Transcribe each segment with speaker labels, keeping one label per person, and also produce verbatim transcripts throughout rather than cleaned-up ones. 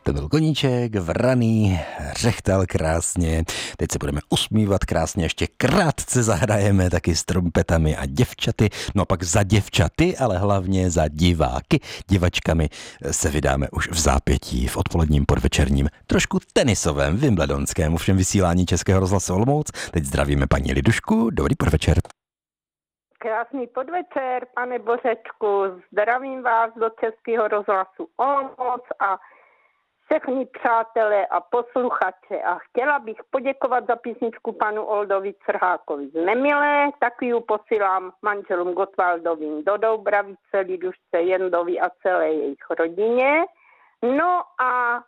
Speaker 1: To byl koníček, vraný, řechtal krásně. Teď se budeme usmívat krásně, ještě krátce zahrajeme taky s trumpetami a děvčaty. No a pak za děvčaty, ale hlavně za diváky, divačkami se vydáme už v zápětí, v odpoledním podvečerním, trošku tenisovém, wimbledonském, ovšem vysílání Českého rozhlasu Olomouc. Teď zdravíme paní Lidušku, dobrý podvečer.
Speaker 2: Krásný podvečer, pane Bořečku, zdravím vás do Českého rozhlasu Olomouc a všechny přátelé a posluchače a chtěla bych poděkovat za písničku panu Oldovi Crhákovi z Nemilé, taky ji posílám manželům Gottwaldovým do Doubravice, Lidušce, Jendovi a celé jejich rodině. No a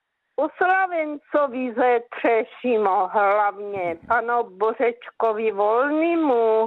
Speaker 2: oslavencovi ze Třešimo, hlavně panu Bořečkovi Volnému,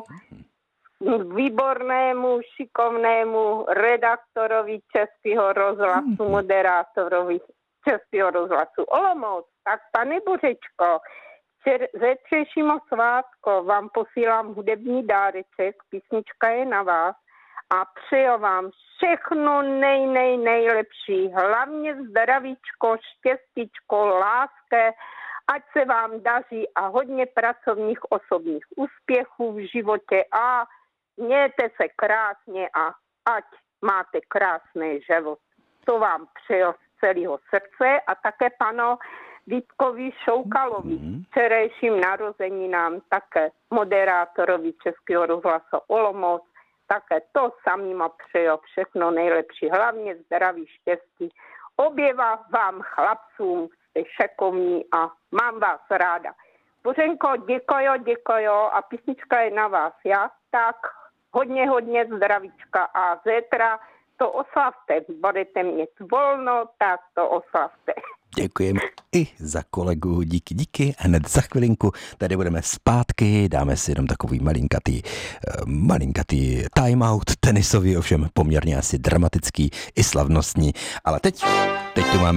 Speaker 2: výbornému, šikovnému redaktorovi Českého rozhlasu, moderátorovi Českého rozhlasu Olomouc. Tak pane Bořečko, ze Třešimo svátko vám posílám hudební dáreček, písnička je na vás a přeju vám všechno nej, nej, nejlepší, hlavně zdravíčko, štěstíčko, lásky, ať se vám daří a hodně pracovních osobních úspěchů v životě a mějte se krásně a ať máte krásný život. To vám přeju z celého srdce a také panu Vítkovi Šoukalovi, včerejším narozeninám, také moderátorovi Českého rozhlasu Olomouc, také to samým přeju všechno nejlepší, hlavně zdraví, štěstí. Oběva vám chlapcům, jste šikovní a mám vás ráda. Bořenko, děkuju, děkuju a písnička je na vás, já tak hodně, hodně zdravíčka a zítra to oslavte, budete mít volno, tak to oslavte.
Speaker 1: Děkujeme i za kolegu, díky, díky. Hned za chvilinku tady budeme zpátky, dáme si jenom takový malinkatý, malinkatý timeout tenisový, ovšem poměrně asi dramatický i slavnostní. Ale teď, teď tu máme